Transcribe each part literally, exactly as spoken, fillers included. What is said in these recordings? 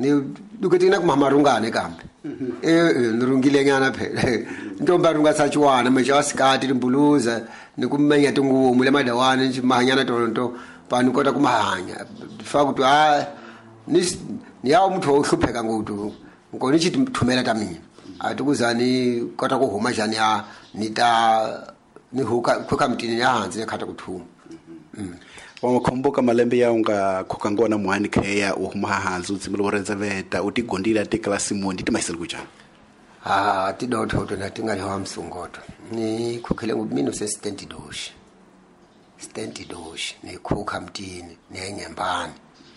ni duketina kumamarungane kambe eh nirungile nyana phela ntomba runga sachiwana meja sikati limbuluza nikumenya tingumu le madawana nje mahanyana tonto panu kota kumahanya fakuthi ah ni niyawo umuntu ohlupheka ngokuthi ngoni chithi thumela tamina atukuzani kota kuhuma jani ya nita ni huka khuka mtini ya hanze khata kuthuma mm wakhomboka malembe ya unga khokangona muhani kheya uhuma hanze utsimilo rezaveta utigondila te class mondi timayisela kuchana ah tidotho to natingali hamsungoto ni khokhele ngumino se stand doshi stand doshi ne khokha mtini nenyembani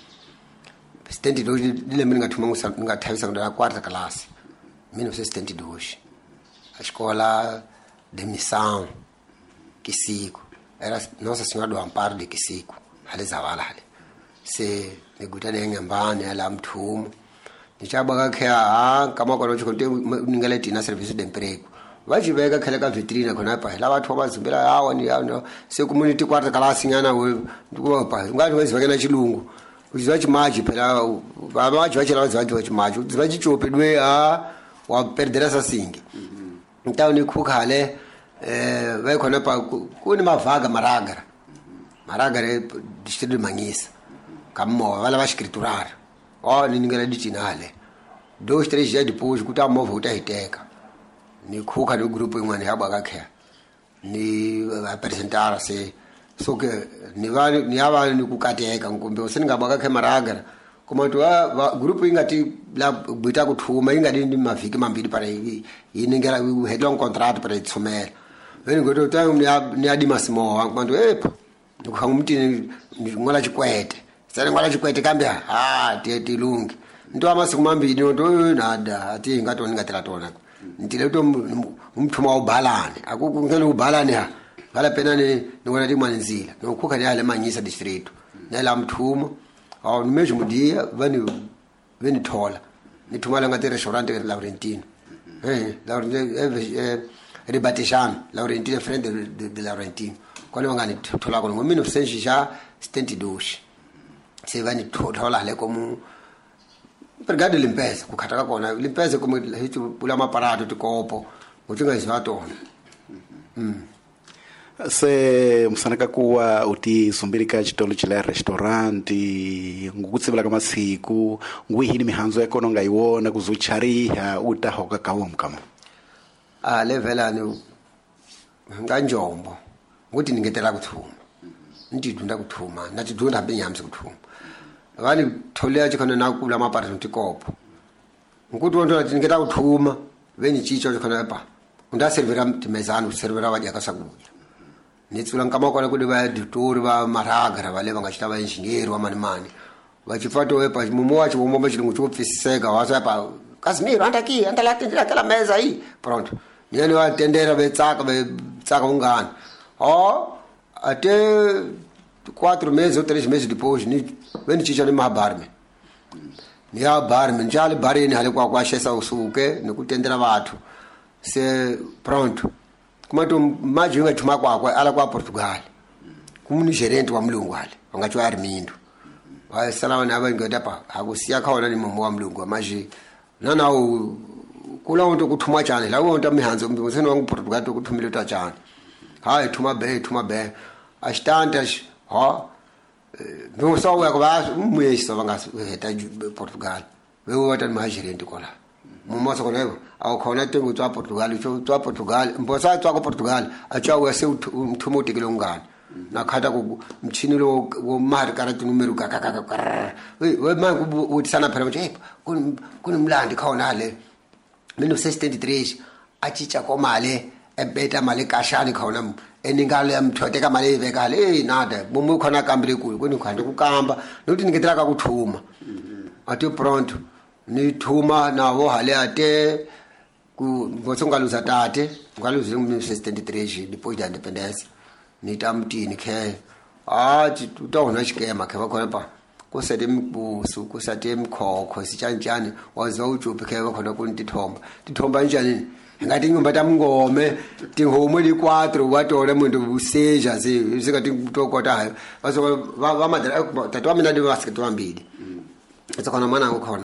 stand doshi dile mina ngathuma ngathavisa ngona quarta class mina se stand doshi escola de missão Kisiku era Nossa Senhora do Amparo de Kisiku hale zavala hale se ngutane engembane ala mthumo nichaba kakhe ah kama kona chikonte ningale tina service de emprego vajibeka khale ka vitrine khona pa la batho bazimbela yawo ni yawo se community quarter class nyana we ngoba ngathi wezivakela chilungu uzwa chimaji phela babaji bachela bazwathi chimaji uzwa chichopedwe ah wa perdera sasingi então ni khukhale eh bayikhona pa kuni mavaga maragara maragara distrito Mangisa kammo vala va escriturar oh ni ningela ditinale dois três dias depois kuta mova utahiteka ni khukha no grupo imwana yaba kakhe ni apresentar se so que ni va ni ava ni kukateka ngombe usingaba kakhe maragara kuma to grupo ingati la buita kuthuma ingadi ndi maviki mambili para yiningela we had long contract para itsomela veni ngoto tayo ni adima simo wangu epo ngumtini ngola chikwete sale ngola chikwete kambe ah tete lungi ndo amasiku mambili ndo nada ati ngato ningatela tona ndile to umthuma ubalane akukungena ubalane ha ngala pena ni ngona ti mwanzila nokhukha ni ale Mangisa district nala mthuma awu nimeje mudia vani veni thola nithumala ngati restaurant e Laurentino eh Laurentino eh ribatishana Laurentino friend de, de Laurentino kone wangani thola kone ngomino senjisha stand doshi se vani thola le komu pergade limpeza kukhataka kona limpeza komu hithi pula maparato tikopo utinga izatona mm se musanaka kuwa uti sumbirika chitolo chila restaurant ngukutsivela kama siku ngwihini mihanzo yako nonga iwona kuzuchariha utahoka kawo mkama ah levela ni nganjombo ukuthi ningetela kuthuma ndidunda kuthuma nathi dunda benyamse kuthuma abani tholela chikhona nakula maparato tikopo ngukuthi wonto nathi ningeta kuthuma veni chicho chikhona lapha unda servira timezana uservera vaja kasakudya nitsula nkama kona kuti va ditori va maragara vale va nga chita va engineer wa mani mani va chifato wepa mumo wa chivombo chilungu chopfisiseka wasa pa Casimiro anda aqui anda lá tendera aquela mesa aí pronto niani va tendera ve tsaka ve tsaka ungana oh até quatro meses ou três meses depois ni veni chicha ni mabarme ni a barme njale barini hale kwa kwa shesa usuke nikutendera vathu se pronto kuma to maji ngathuma kwakwa ala kwa Portugal kumuni gerente wa mlungu hale wangathi wa Armindo wa salama naba ngada pa akusiya khona ni mumo wa mlungu maji nana kula unto kuthuma tjane la unto mihanzo mbuseni wangu Portugal to kuthumile to tjane hayi thuma be thuma be astanda ha no so wa kwa umuyisa bangasi heta Portugal we wata maji gerente kola mumo so kolevo awukhona tengu twa Portugal cho twa Portugal mbosa twa ko Portugal acha wase umthuma utikile ungana nakhata ku mchini lo wo mari karati numero kakakaka we we mangu utisana phela nje kun kunimlandi khona le mino sixty-three achicha komale ebeta mali kashani khona eningale amthoteka mali vekale eh nada mumu khona kambile kuyo kuni khande kukamba nokuthi ningetela ka kuthuma ati pronto ni thuma nawo hale ate ku ngosongaluza tate ngaluza mu sixty-three depois da independência ni tamtini khe athi utawona xikema khe bakhona pa kusete imbusu kusate imkhokho sitshanjani wazwa uJubi khe bakhona kunitithomba tithomba njani ngathi ngomba tamngome tingomo li quatro watole muntu useja zikathi utokota baso bamadala tatu mina ndi basket wambili etsakhona mana ukukhona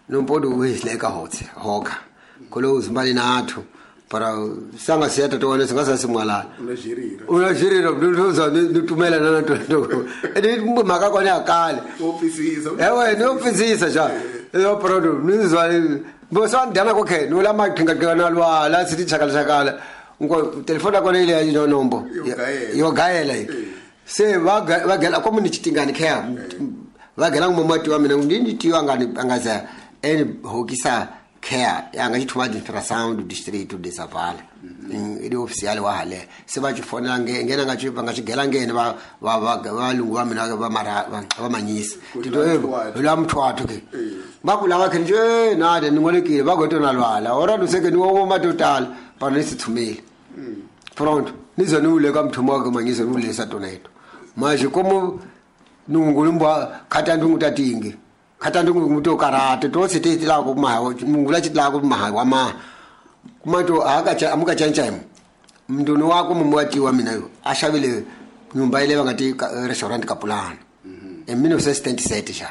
nompodo wesileka hotse hoka kolo zimbali nathu para sanga siyata tone singasa simwala unajirira unajirira ndoza nitumela nana tonto edi maka kone akale ofisisa ewe no ofisisa ja yo prodo nizwa bosa ndana kokhe no la mathinga kana lwa la sithi chakala chakala ngo telefona kone ile ya nombo yo gaela se bagela community tingani care bagela ngomati wa mina ndini tiwa ngani angaza eni hokisa care yanga chithuma infrasound district desavala idi official wa hale se ba chifona ngena ngathi bangachigela ngene ba balungu wa mina ba mara ba manyisi tito la mthwathu ke bakula wakhe nje nade ningolekile bagotona lwala ora luseke niwo matotal pana isithumile pronto nizonule kamthuma ke manyisi ulesa toneto manje como nungulumba khatandungu tatingi khatandungu ngumuntu karate to sithi la ku mahawo ngula chithi la ku mahawo ama kumato akacha amuka chancha mnduno wako mumwati wa mina yo ashabile nyumba ile bangati restaurant Kapulana en mille neuf cent soixante-dix-sept sha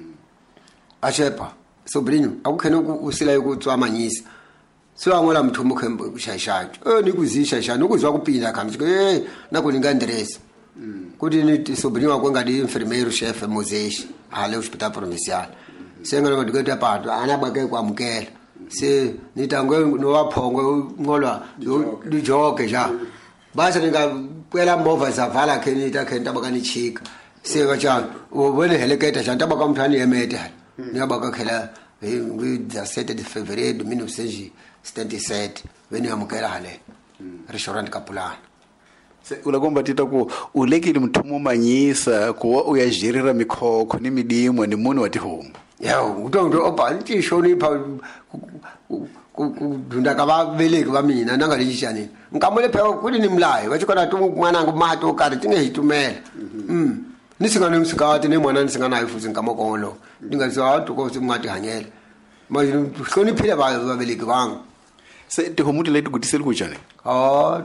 ashepa sobrinyo akukhena usila yokutswa manyisa so angola mthumu khembo shayishayo eh nikuzisha sha nokuzwa kupinda khambi eh nakulinga ndress kuti ni sobrinyo wako ngadi enfermeiro chef Mozeshi ale hospital provincial sengana ngodikete aphathu anabake kwamukela se nitangwe no waphongwe ngolwa lijoke ja base ninga kwela mova zavala khenita khenta bakani chika se kacha ubone heliketa janta bakamthani yemete niyabaka khela we the seventh of February mille neuf cent soixante-dix-sept veni amukela hale restaurant Kapulana se ulakomba tita ku ulekile mthumo manyisa kuwa uyajirira mikhokho ni midimo ni munhu wa tihomu yao utonto opa ntishoni pha kudunda kababeleki bamina nangalishani nkamole phe kuli nimlayo bachikona tu mwana ngumato kati tingehitumela mm nisingane msikati ne mwana nisinganayo futhi nkamokolo ndingaziwa watu ko simngati hanyela manje hloni phela babeleki bangu se tihomu leti kutiseli kujani oh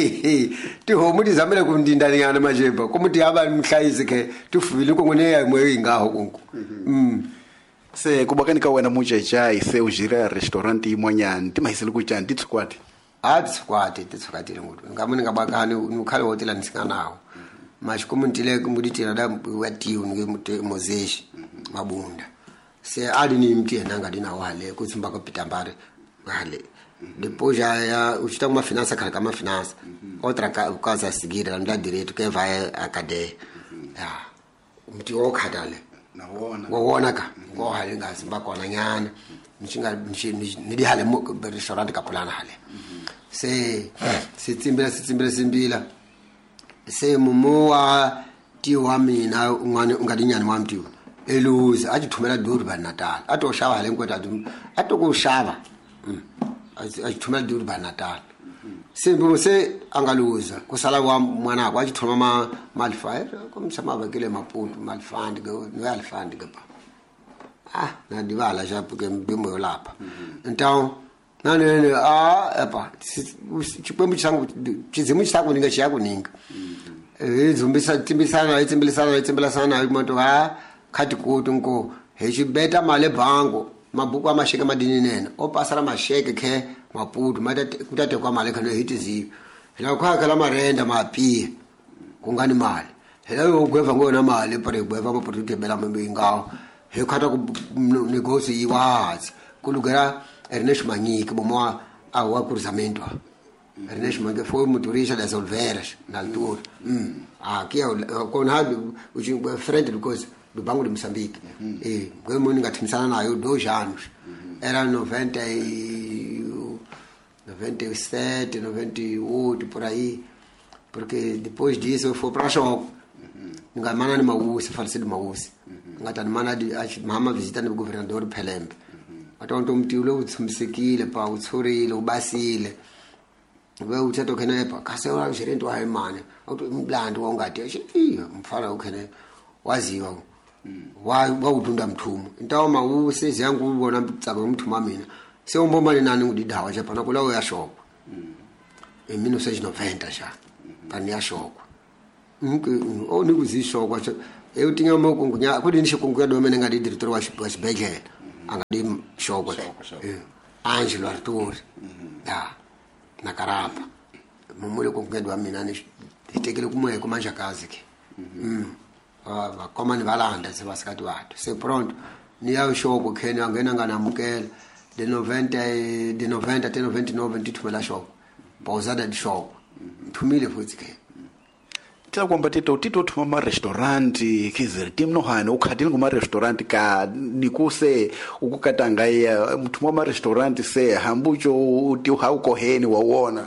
tihomu tizamele kundindanyana majeba komuti aba mhlayisi ke tufile kongone yamwe ingaho kunku mm se kubakani ka wena mujaja se ujira restaurant imonyani timahiseli kujani titsquat ah titsquat titsquat lengudu ngamuni ngabakani ukhale hotela nisinganawo mashi komuntile kumuditira da watiwu ngemuti Mozeshi Mabunda se adini mti nanga dina wale kutsimba ko pitambare wale depois ya uchita kuma finance kala kama finance outra casa seguida nda direito que vai a cadeia ya mti okhatale nawona wona ka ngo hale ngasimba kona nyana nichinga nidi hale mu restaurant Kapulana hale se sitsimbila sitsimbila simbila se mumuwa tiwa mina ungani ungadinyani wamtiwa eluze ajithumela duri ba Natal atoshaba hale nkweta atokushaba ajithumela duri ba Natal simbo se angaluza kusala kwa mwana kwa ajithuma ma malfire kumsama bakile maputu malfand go no alfand go ah na dibala japu ke mbimo lapha então nane ah epa chipembu changu chizimu chako ninga chako ninga eh zumbisa timbisana itimbilisana itimbilisana imoto ha khati kutu nko hechibeta male bango mabuku amasheke madini nena opasara masheke ke maputu mata kutate kwa male kana hitizi la kwa kala marenda mapi kungani mali hela ugweva ngona mali pare gweva maputu tebela mbingawo he khata ku negosi iwazi kulugera Ernest Manyike bomo awa cruzamento Ernest Manyike foi motorista das Olveiras na altura hum aqui com hado o frente do coisa do Banco de Moçambique e como ninguém tinha nayo dois anos era noventa e noventa e sete noventa e oito por aí porque depois disso eu fui para Choco ninguém mana ni Mausi falecido Mausi ngata mana di mama visita no governador Pelembe atonto mtiulo utsumsekile pa utsorile ubasile we uthetho khena epha kase wa gerento wa imane awuthi umlando wongati ashi mfana ukhene waziwa wa wawudunda mthumo intawo mawusizi yangu ubona mtsaka umthuma mina seyombomani nani ngudidawa nje phana kulawo yashopha e mille neuf cent noventa sha pani yashopha nke o nikuzishokwa e utinga mokungunya kudi nishikunguya domene ngadi director wa xibedhlele angadi shoko Angelo Arturi ya na Karapa mumule kokungedwa mina ni itekele kumoya kumanja kazi ke mm ah koma ni balanda sebasikati wathu se pronto ni yawo shoko kheni angena nganamukela de noventa de noventa de noventa nove ndithumela shoko bawuzada di shoko thumile futhi ke tla kwamba tito tito thuma ma restaurant kizeri timno hana ukhatini kuma restaurant ka nikuse ukukatanga ya mthuma ma restaurant se hambucho uti hauko heni wawona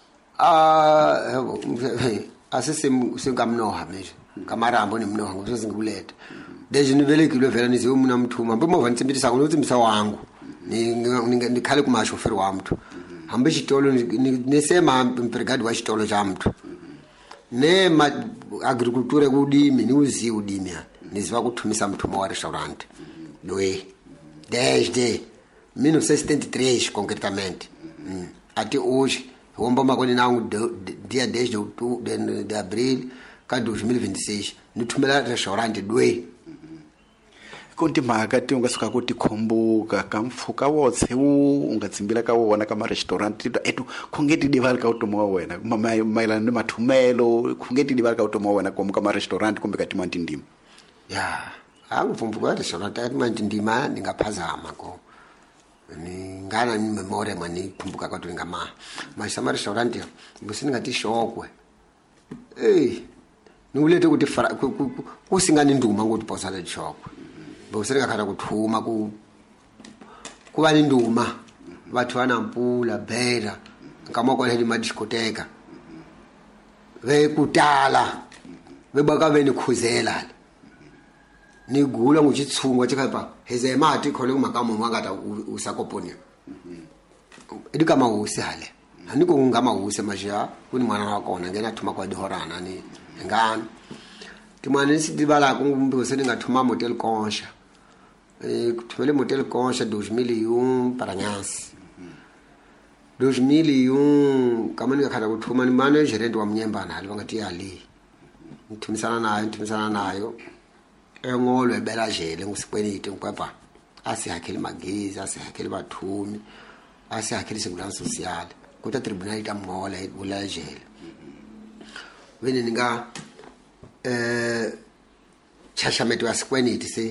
ah asise singamnoha manje kamarambo nimnoha ngokuthi ngikulethe deje nivelekile vela niziwe mina mthuma mboma ntsimbitisa ngokuthi msa wangu ni nikhale kuma shoferi wa mtu hambe xitolo nesema brigade wa xitolo xa mtu ne ma agriculture kudimi ni uzi udimi niziva kuthumisa mthuma wa restaurant loyi desde mille neuf cent setenta-três concretamente ati hoje womba makoni nangu dia dez de de abril ka dois mil e vinte e seis ni thumela restaurant loyi konti mhaka ti unga suka ku ti khombuka ka mpfuka wo tshewu unga tsimbila ka wona ka ma restaurant ti eto khungeti divali ka utomo wa wena mayelana ni mathumelo khungeti divali ka utomo wa wena komu ka ma restaurant kumbe ka timanti ndima ya angu pfumbuka restaurant ka timanti ndima ningaphazama ko ni ngana ni memoria mani pfumbuka ka to ngama ma sama restaurant ya busini ngati shokwe eh ngiulete kuti kusingani nduma ngokuthi posala shokwe bosere ngakhala kuthuma ku kuba induma bathu banampula bhera ngamoko le madiscoteca ve kutala bebaka beni khuzela ni gula ngutshitsungwa tshikapa heze mati khole kumakamo ngata usakoponia edikama usale aniko ngama use majia kuni mwana wakona ngena thuma kwa dihorana ni ngani timane sidibala kumbe sene ngathuma motel consha eh kuthwele motel consha dois mil e um para Nyansi dois mil e um kama ngakhala kuthuma ni manager wa mnyembana ali ngati ali ngithumisana nayo ngithumisana nayo engolo ebelajele ngusikwenite ngkwapha asihakhele magezi asihakhele bathumi asihakhele segurança social kuta tribunal itamngola ebulajele wena ninga eh chashameto yasikwenite se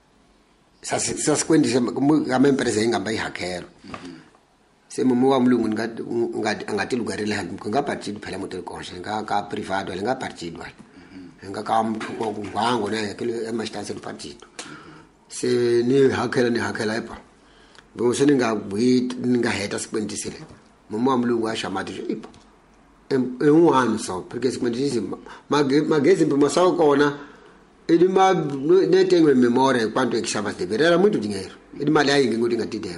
sasikwenite kama empresa ingamba ihakhelo semumu wa mlungu ngati ngati angati lugarile hantu ngaphathidu phela motel conscience nga ka private nga partido nga ka mthu ko ngwango na yakele emastance partido se ni hakhela ni hakhela epa bose ninga bwit ninga heta sikwendisile mumu wa mlungu ashamati ipo enwani so porque sikwendisile magezi mpo masawo kona ili ma netengwe memoria kwanto ekishaba deberera muito dinheiro ili mali ayingi ngoti ngatideko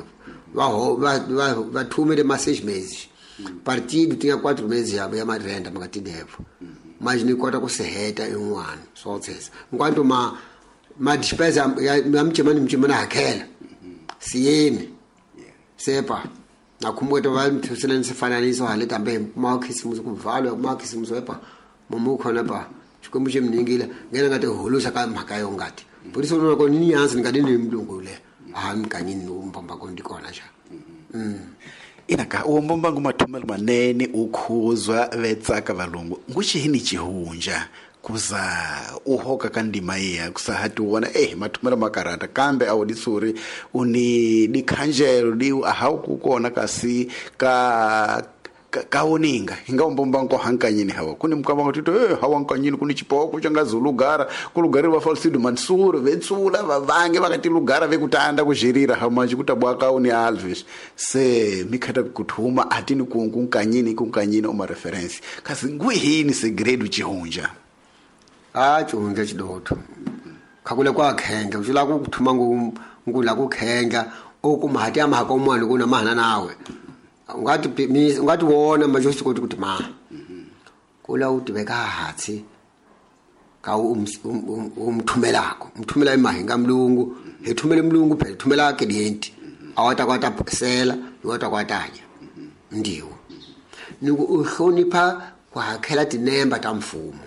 va vathumele ma seis meses partido tinha quatro meses ya ya renda makatideko mas ni kota ku seheta enwani so tsesa enquanto ma ma despesa ya mchemani mchemana hakhela siyeni sepa na kumweta va mthusela nsifananiso hale tambe ma khisimuzo kuvalwa ma khisimuzo epa mumu khona pa chikombo chemningile ngena ngati holusha ka mhaka yo ngati poliso no ko nini yansi ngati ni mlungu le hamkanyini umbomba kondikona cha mm inaka umbomba ngumathumela manene ukhuzwa vetsaka valungu nguchihini chihunja kuza uhoka kandima iya kusahati uona eh mathumela makarata kambe awodisuri uni dikhanjelo di ahau kukona kasi ka kaoninga ingaombomba nko hankanyini hawa kuni mkamba ngotito eh hawankanyini kuni chipoko changa zulugara kulugari va falsido mansuro vetsula vavange vakati lugara vekutanda kuzhirira hamaji kutabwaka uni Alves se mikata kuthuma atini kunkunkanyini kunkanyini uma reference kasi ngwihini segredo chihunja ah chihunja chidoto khakule kwa khenga ujula kuthuma ngula kukhenga okumhati amahaka omwana kuna mahana nawe ngathi ngathi wona manje usikoti ukuthi ma kula udibeka hathi ka umthumelako umthumela imahi ngamlungu ethumela imlungu phela ethumela client awata kwata sela yota kwatanya ndiwo niku uhlonipha kwakhela tinemba tamfumo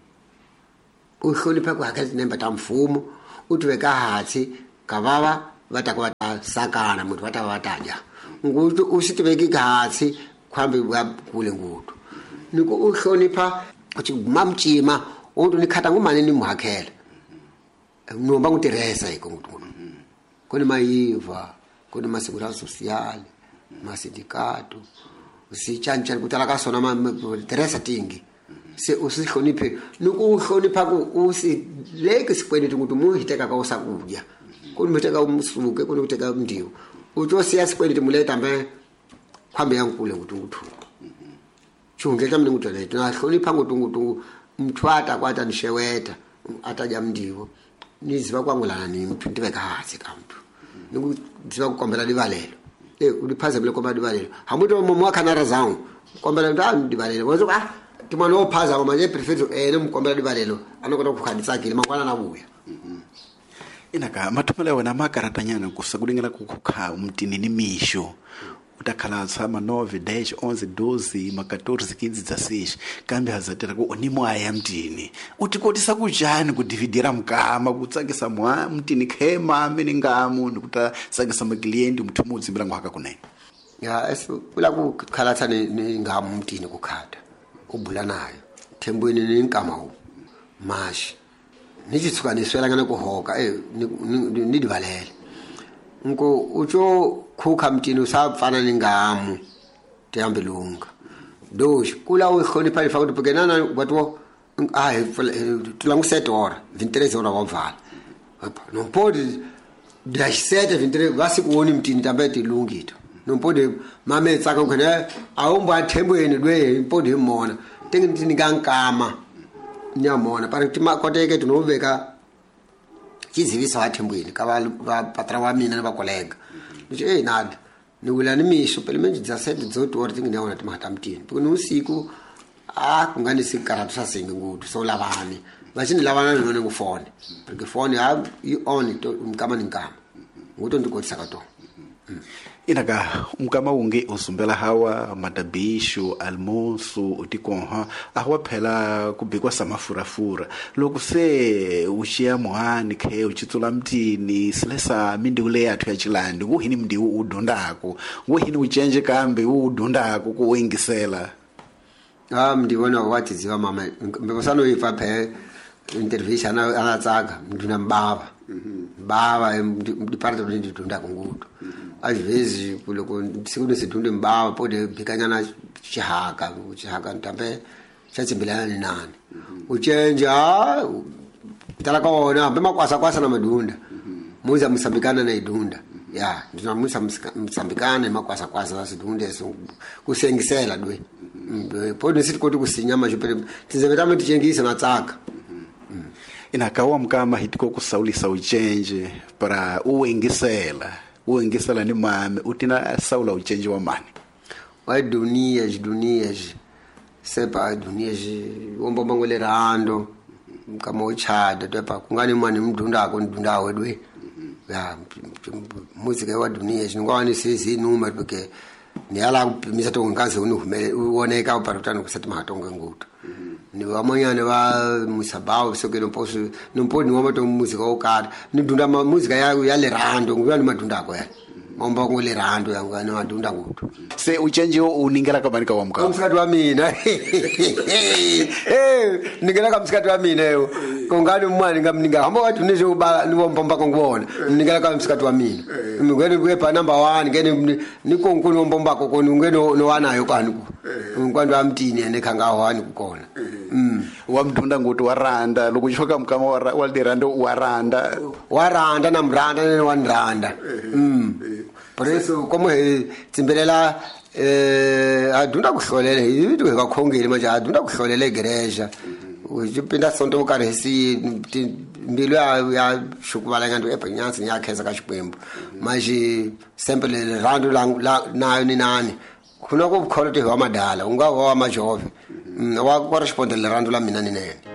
uhlonipha kwakhela tinemba tamfumo udibeka hathi kababa vata kwata sakana muti vata vataja nguti usitiveki katsi kwambe kule ngutu niko uhlonipha ukuthi mamtshima onto nikhata ngumane nimhakhela nomba ngutiresa iko ngutu kone mayiva kone masekura social masindicato usichancha kutala kasona ma teresa tingi se usihloniphe niko uhlonipha ku usileke sikwendete ukuthi muhiteka ka usakudya kone muteka umsuke kone uteka umndiwo uthi osiyasikwendete muleta mbe kwambe yankule ngutu ngutu chunge kamne ngutu leto na hlonipha ngutu ngutu mthwata kwata nisheweta ataja mndiwo niziva kwangulana nimthu ndiveka hasi kamntu nikuziva kukombela livalelo eh uliphazamile koba livalelo hamuto momo wakhanara zawo kombela ndo livalelo wazo ah timano ophaza ngoma nje prefer eh nomkombela livalelo anokona ukukhandisa kile makwana nabuya inaka mathumela wena makaratanyana kusakulingela kukukha umtini nimisho utakhala tsama nove dash onze doze ma catorze quinze dezesseis kambe hazatera ku onimo aya mtini utikotisa kujani kudividira mkama kutsakisa mwa mtini khema mini ngamu nikuta sakisa ma client mthumudzi mbila ngwaka kunene ya eso kula kukhalatha ni ngamu mtini kukhata ubula nayo thembweni ni nkama u mashi nijitsukaniswela ngana kuhoka eh nidivalele ngo ujo khukha mtini usafana ningamu tihambe lunga dosh kula uhlonipha ifa ukuthi bukenana batho hayi tulangusetora vinterese ora wavala nompodi dasete vintere vasikuoni mtini tambeti lungito nompodi mame tsaka ngene awumba thembweni lwe impodi imona tingi mtini kankama nyamona para tima koteke tunoveka chizivisa wathembweni ka patra wa mina na kolega nithi eh nada niwula nimisho pelemente dezessete dezoito horas tingineona timata mtini porque no usiku ah kungani sikaratu sasinge ngutu so lavani vachini lavana none ngufone porque phone ha you on to umkama ningama nguto ndikotisa kato inaka umkama unge usumbela hawa madabisho almoço utikonha ahwa phela kubikwa samafurafura lokhu se ushiya muhani khe uchitsula mtini silesa mindiule yathu ya chilandi kuhini mndiwu udondako kuhini uchenje kambe udondako kuwengisela ah ndibona wathi ziwa mama mbekosano ifa phe interview ana anatsaka nduna mbaba mbaba department ndidondako ngutu às vezes kuloko sikuno sidunde mbawa pode bikanyana chihaka chihaka ntambe chatsimbelana ni nani uchenja talaka ona bema kwasa kwasa na madunda muza msambikana na idunda ya ndina musa msambikana makwasa kwasa wasidunde so kusengisela dwe ndo pode sitikoti kusinyama chopele tizebetama tichengisa na tsaka inakawa mkama hitiko kusaulisa uchenje para uwengisela uwengisela ni mame utina saula uchenje wa mani wa dunia dunia sepa dunia wombo mangole rando kama uchada tepa kungani mani mdunda ako ndunda wedwe ya muzika wa dunia ngwani sisi numa porque ni ala misa to nganze uoneka uparutana kusati matonga ngutu ni wamanyane wa musabao sokelo poso nomponi wama to muzika okada ni dunda muzika ya ya lerando ngwani madunda ako ya momba ngole rando yangu ana madunda ngutu se uchenje uningela kabani ka wamka umsikati wa mina eh ningela ka msikati wa mina yo kongani umani ngamninga hamba watu nizo uba ni wombomba kongona ningela ka msikati wa mina ngene kwepa number one ngene niko nkuni wombomba ko koni ngene no wanayo kanuko ngwandu amtini ene khanga wani kukona mm wamdunda ngutu waranda lokuchoka mkama wa dirando waranda waranda na mranda ne wanranda mm por eso como tsimbelela eh adunda kuhlolela yithi kakhongeli manje adunda kuhlolela igreja ujipinda sonto ukaresi mbilo ya shukubala ngandu epenyansi nyakheza kashipembu manje simple rando nayo ni nani kuna ko kholo te wa madala unga wa majove wa correspondele rando la mina ni nene